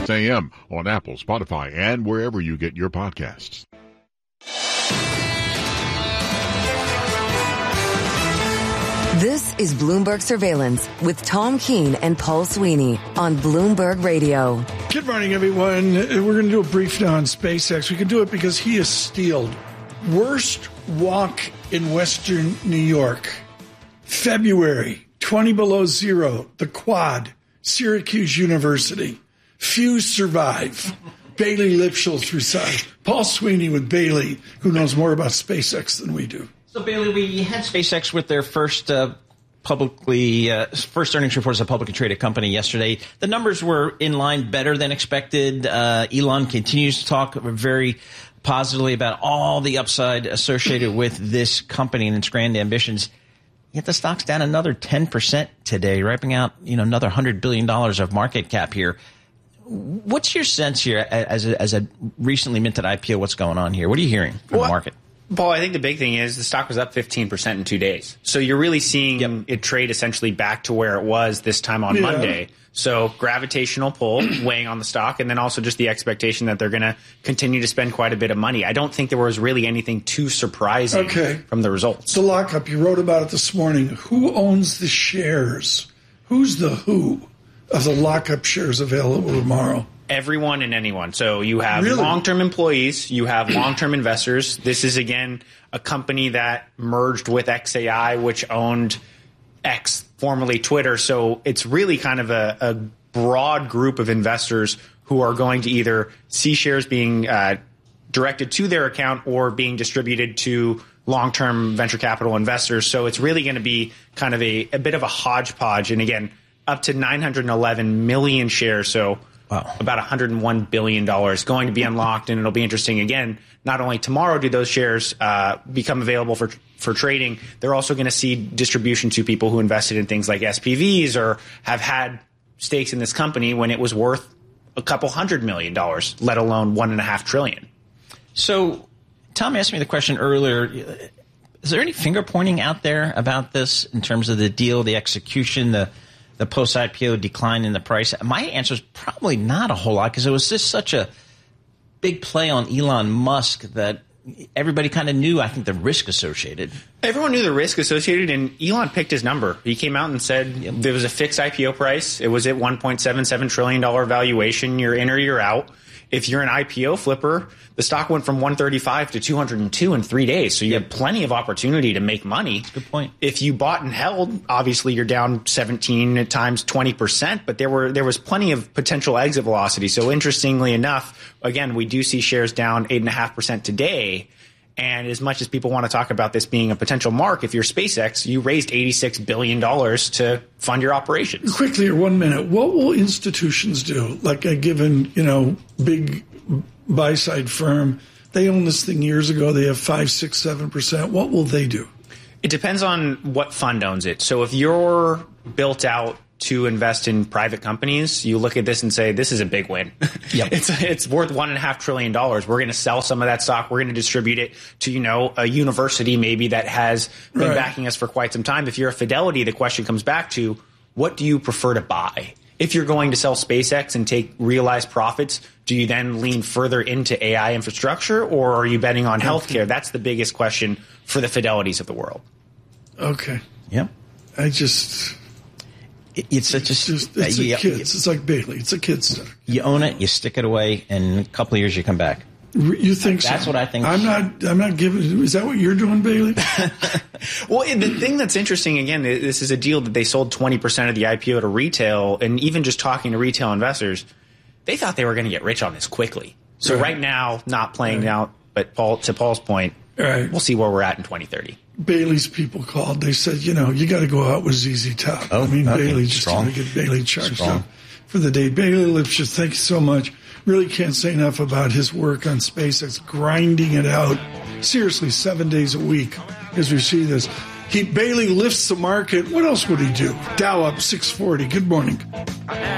a.m. on Apple, Spotify, and wherever you get your podcasts. This is Bloomberg Surveillance with Tom Keene and Paul Sweeney on Bloomberg Radio. Good morning, everyone. We're going to do a brief now on SpaceX. We can do it because he is steeled. Worst walk in Western New York. February, 20 below zero, the Quad, Syracuse University. Few survive. Bailey Lipschultz resigned. Paul Sweeney with Bailey, who knows more about SpaceX than we do. So, Bailey, we had SpaceX with their first earnings report as a publicly traded company yesterday. The numbers were in line, better than expected. Elon continues to talk very positively about all the upside associated with this company and its grand ambitions. Yet the stock's down another 10% today, wiping out another $100 billion of market cap here. What's your sense here as a recently minted IPO? What's going on here? What are you hearing from the market? Paul, I think the big thing is the stock was up 15% in 2 days. So you're really seeing it trade essentially back to where it was this time on Monday. So gravitational pull weighing on the stock, and then also just the expectation that they're going to continue to spend quite a bit of money. I don't think there was really anything too surprising from the results. The lockup, you wrote about it this morning. Who owns the shares? Who's the who of the lockup shares available tomorrow? Everyone and anyone. So you have long-term employees, you have long-term investors. This is, again, a company that merged with XAI, which owned X, formerly Twitter. So it's really kind of a broad group of investors who are going to either see shares being directed to their account or being distributed to long-term venture capital investors. So it's really going to be kind of a bit of a hodgepodge. And again, up to 911 million shares. So about $101 billion going to be unlocked, and it'll be interesting. Again, not only tomorrow do those shares become available for trading, they're also going to see distribution to people who invested in things like SPVs or have had stakes in this company when it was worth a couple $100 million, let alone $1.5 trillion. So Tom asked me the question earlier. Is there any finger pointing out there about this in terms of the deal, the execution, the post-IPO decline in the price? My answer is probably not a whole lot, because it was just such a big play on Elon Musk that everybody kind of knew, I think, the risk associated. Everyone knew the risk associated, and Elon picked his number. He came out and said there was a fixed IPO price. It was at $1.77 trillion valuation. You're in or you're out. If you're an IPO flipper, the stock went from 135 to 202 in 3 days. So you had plenty of opportunity to make money. Good point. If you bought and held, obviously you're down 17 at times 20%, but there was plenty of potential exit velocity. So interestingly enough, again, we do see shares down 8.5% today. And as much as people want to talk about this being a potential mark, if you're SpaceX, you raised $86 billion to fund your operations. Quickly, or 1 minute, what will institutions do? Like a given, big buy-side firm, they owned this thing years ago. They have 5, 6, 7%. What will they do? It depends on what fund owns it. So if you're built out to invest in private companies, you look at this and say, this is a big win. Yep. It's worth $1.5 trillion. We're going to sell some of that stock. We're going to distribute it to, a university maybe that has been backing us for quite some time. If you're a Fidelity, the question comes back to, what do you prefer to buy? If you're going to sell SpaceX and take realized profits, do you then lean further into AI infrastructure, or are you betting on healthcare? That's the biggest question for the Fidelities of the world. Okay. Yep. It's kids. It's like Bailey. It's a kid's stock. You own it, you stick it away, and in a couple of years you come back. You think That's so? what I think. I'm not giving. Is that what you're doing, Bailey? Well, the thing that's interesting, again, this is a deal that they sold 20% of the IPO to retail, and even just talking to retail investors, they thought they were going to get rich on this quickly. So right now, not playing out, but to Paul's point, we'll see where we're at in 2030. Bailey's people called. They said, you got to go out with ZZ Top. Bailey just want to get Bailey charged up for the day. Bailey Lipschultz, thank you so much. Really can't say enough about his work on SpaceX, grinding it out seriously 7 days a week as we see this. Bailey lifts the market. What else would he do? Dow up 640. Good morning.